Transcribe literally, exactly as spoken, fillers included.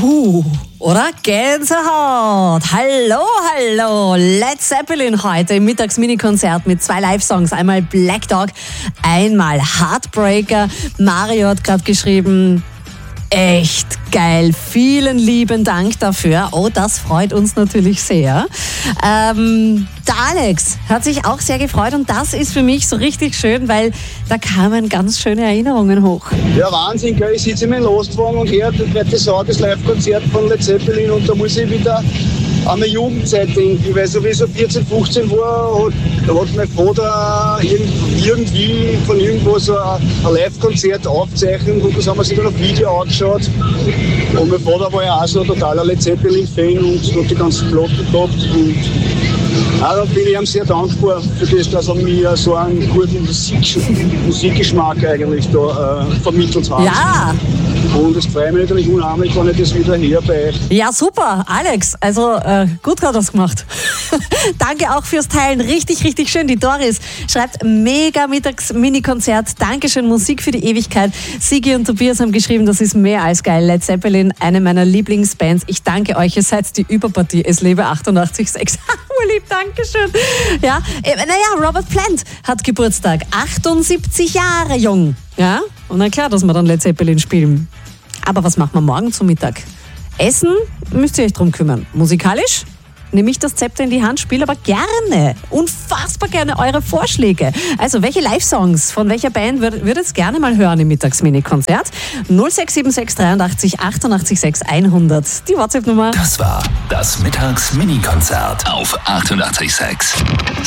Uh, oder? Gänsehaut. Hallo, hallo. Led Zeppelin heute im Mittags-Mini-Konzert mit zwei Live-Songs. Einmal Black Dog, einmal Heartbreaker. Mario hat gerade geschrieben, echt geil. Vielen lieben Dank dafür. Oh, das freut uns natürlich sehr. Ähm, der Alex hat sich auch sehr gefreut und das ist für mich so richtig schön, weil da kamen ganz schöne Erinnerungen hoch. Ja, Wahnsinn, gell? Ich sitze in meinem Lastwagen und höre das das Live-Konzert von Led Zeppelin und da muss ich wieder an meine Jugendzeit denken, weil so wie so vierzehn, fünfzehn war, hat, da hat mein Vater irgendwie von irgendwo so ein Live-Konzert aufgezeichnet und das haben wir sich dann auf Video angeschaut. Und mein Vater war ja auch so ein totaler Led Zeppelin-Fan und hat die ganzen Platten gehabt. Und ja, da bin ich ihm sehr dankbar für das, dass er mir so einen guten Musik, Musikgeschmack eigentlich da äh, vermittelt hat. Ja! Und es freut mich natürlich unheimlich, wenn ich das wieder her bei euch. Ja, super, Alex. Also äh, gut hat er es gemacht. Danke auch fürs Teilen. Richtig, richtig schön. Die Doris schreibt, mega Mittags-Mini-Konzert. Dankeschön, Musik für die Ewigkeit. Sigi und Tobias haben geschrieben, das ist mehr als geil. Led Zeppelin, eine meiner Lieblingsbands. Ich danke euch, ihr seid die Überpartie. Es lebe achtundachtzig Komma sechs. Urlieb, Dankeschön. Ja, äh, naja, Robert Plant hat Geburtstag. achtundsiebzig Jahre jung. Ja, und na klar, dass wir dann Led Zeppelin spielen. Aber was machen wir morgen zum Mittag? Essen müsst ihr euch drum kümmern. Musikalisch nehme ich das Zepter in die Hand, spiele aber gerne, unfassbar gerne eure Vorschläge. Also welche Live-Songs von welcher Band würdet ihr jetzt gerne mal hören im Mittags-Mini-Konzert? null sechs sieben sechs dreiundachtzig achtundachtzig sechs hundert, die WhatsApp-Nummer. Das war das Mittags-Mini-Konzert auf achtundachtzig Komma sechs.